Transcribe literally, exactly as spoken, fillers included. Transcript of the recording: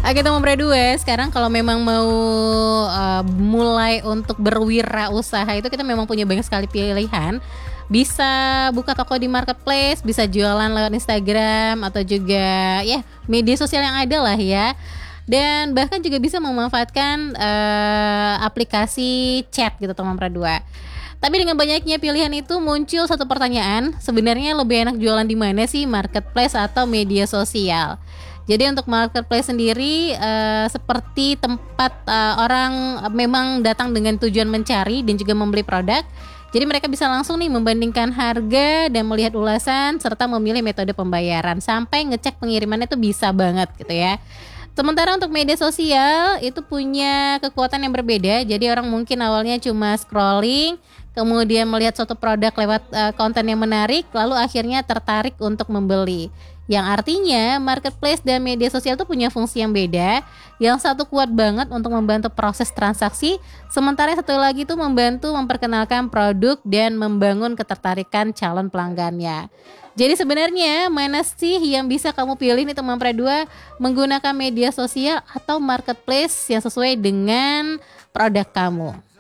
Oke teman dua, sekarang kalau memang mau uh, mulai untuk berwirausaha itu kita memang punya banyak sekali pilihan. Bisa buka toko di marketplace, bisa jualan lewat Instagram atau juga ya media sosial yang ada lah ya. Dan bahkan juga bisa memanfaatkan uh, aplikasi chat gitu teman dua. Tapi dengan banyaknya pilihan itu muncul satu pertanyaan, sebenarnya lebih enak jualan di mana sih, marketplace atau media sosial? Jadi untuk marketplace sendiri uh, seperti tempat uh, orang memang datang dengan tujuan mencari dan juga membeli produk. Jadi mereka bisa langsung nih membandingkan harga dan melihat ulasan serta memilih metode pembayaran sampai ngecek pengirimannya tuh bisa banget gitu ya. Sementara untuk media sosial itu punya kekuatan yang berbeda. Jadi orang mungkin awalnya cuma scrolling, kemudian melihat suatu produk lewat uh, konten yang menarik, lalu akhirnya tertarik untuk membeli. Yang artinya marketplace dan media sosial itu punya fungsi yang beda. Yang satu kuat banget untuk membantu proses transaksi, sementara yang satu lagi itu membantu memperkenalkan produk dan membangun ketertarikan calon pelanggannya. Jadi sebenarnya mana sih yang bisa kamu pilih nih teman dua, menggunakan media sosial atau marketplace yang sesuai dengan produk kamu?